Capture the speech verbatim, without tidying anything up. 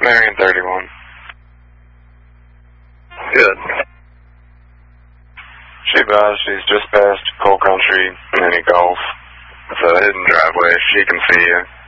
Marion thirty-one. Good. She buys, she's just past Coal Country Mini Golf. It's a hidden driveway. She can see you.